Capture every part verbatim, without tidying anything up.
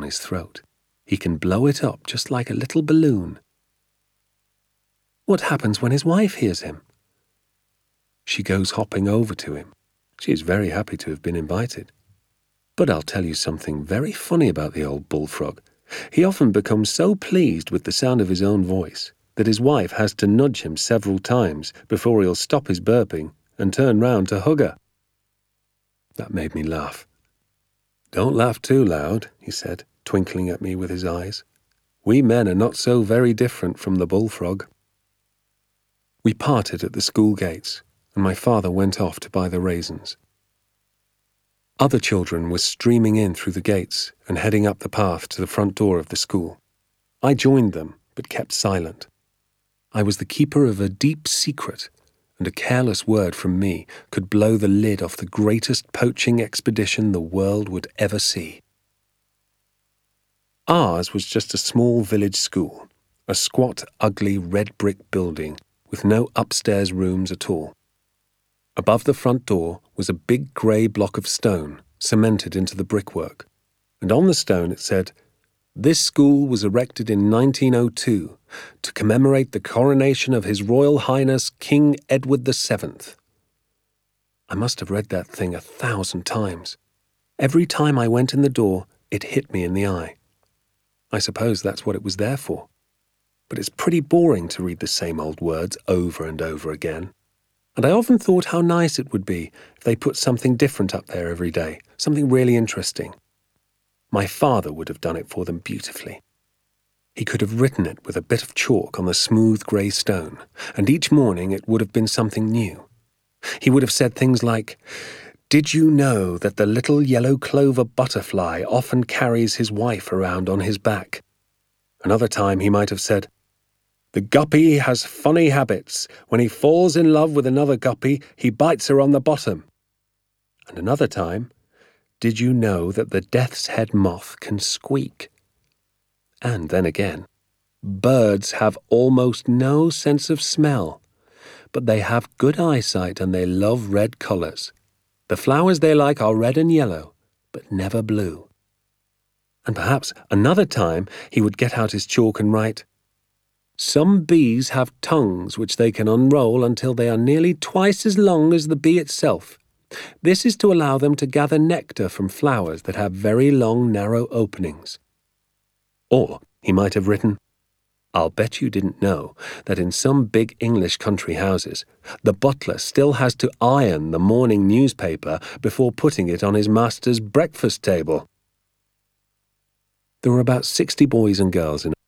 his throat. He can blow it up just like a little balloon. What happens when his wife hears him? She goes hopping over to him. She is very happy to have been invited. But I'll tell you something very funny about the old bullfrog. He often becomes so pleased with the sound of his own voice that his wife has to nudge him several times before he'll stop his burping and turn round to hug her. That made me laugh. "Don't laugh too loud," he said, twinkling at me with his eyes. "We men are not so very different from the bullfrog." We parted at the school gates, and my father went off to buy the raisins. Other children were streaming in through the gates and heading up the path to the front door of the school. I joined them, but kept silent. I was the keeper of a deep secret, and a careless word from me could blow the lid off the greatest poaching expedition the world would ever see. Ours was just a small village school, a squat, ugly red brick building with no upstairs rooms at all. Above the front door was a big grey block of stone cemented into the brickwork, and on the stone it said, "This school was erected in nineteen oh two to commemorate the coronation of His Royal Highness King Edward the Seventh." I must have read that thing a thousand times. Every time I went in the door, it hit me in the eye. I suppose that's what it was there for. But it's pretty boring to read the same old words over and over again. And I often thought how nice it would be if they put something different up there every day, something really interesting. My father would have done it for them beautifully. He could have written it with a bit of chalk on the smooth grey stone, and each morning it would have been something new. He would have said things like, "Did you know that the little yellow clover butterfly often carries his wife around on his back?" Another time he might have said, "The guppy has funny habits. When he falls in love with another guppy, he bites her on the bottom." And another time, "Did you know that the death's head moth can squeak?" And then again, "Birds have almost no sense of smell, but they have good eyesight and they love red colours. The flowers they like are red and yellow, but never blue." And perhaps another time he would get out his chalk and write, "Some bees have tongues which they can unroll until they are nearly twice as long as the bee itself. This is to allow them to gather nectar from flowers that have very long, narrow openings." Or he might have written, "I'll bet you didn't know that in some big English country houses, the butler still has to iron the morning newspaper before putting it on his master's breakfast table." There were about sixty boys and girls in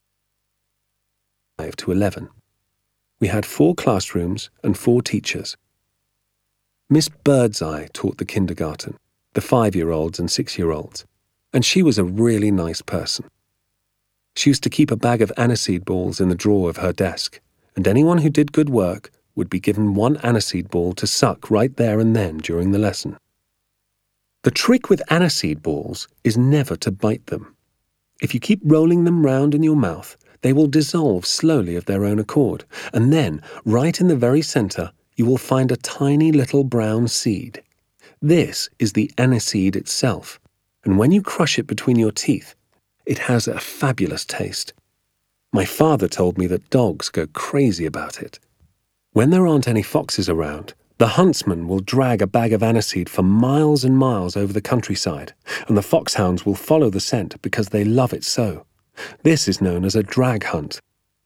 five to eleven. We had four classrooms and four teachers. Miss Birdseye taught the kindergarten, the five-year-olds and six-year-olds, and she was a really nice person. She used to keep a bag of aniseed balls in the drawer of her desk, and anyone who did good work would be given one aniseed ball to suck right there and then during the lesson. The trick with aniseed balls is never to bite them. If you keep rolling them round in your mouth, they will dissolve slowly of their own accord, and then, right in the very centre, you will find a tiny little brown seed. This is the aniseed itself, and when you crush it between your teeth, it has a fabulous taste. My father told me that dogs go crazy about it. When there aren't any foxes around, the huntsman will drag a bag of aniseed for miles and miles over the countryside, and the foxhounds will follow the scent because they love it so. This is known as a drag hunt.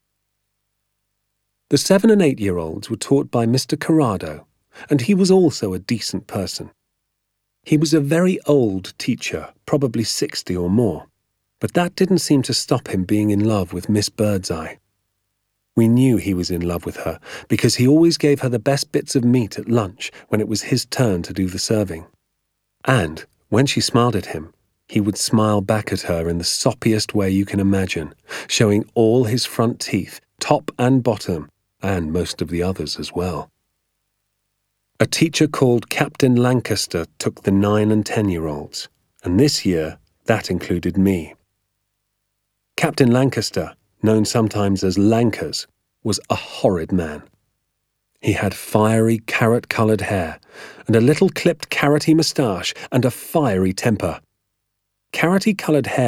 The seven and eight-year-olds were taught by Mister Corrado, and he was also a decent person. He was a very old teacher, probably sixty or more, but that didn't seem to stop him being in love with Miss Birdseye. We knew he was in love with her because he always gave her the best bits of meat at lunch when it was his turn to do the serving. And when she smiled at him, he would smile back at her in the soppiest way you can imagine, showing all his front teeth, top and bottom, and most of the others as well. A teacher called Captain Lancaster took the nine and ten-year-olds, and this year that included me. Captain Lancaster, known sometimes as Lankers, was a horrid man. He had fiery carrot-coloured hair, and a little clipped carroty moustache, and a fiery temper. Carroty-coloured hair